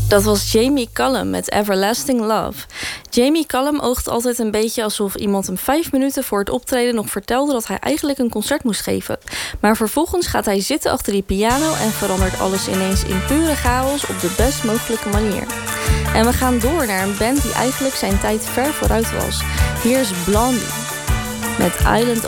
Dat was Jamie Cullum met Everlasting Love. Jamie Cullum oogt altijd een beetje alsof iemand hem 5 minuten voor het optreden nog vertelde dat hij eigenlijk een concert moest geven. Maar vervolgens gaat hij zitten achter die piano en verandert alles ineens in pure chaos op de best mogelijke manier. En we gaan door naar een band die eigenlijk zijn tijd ver vooruit was. Hier is Blondie met Island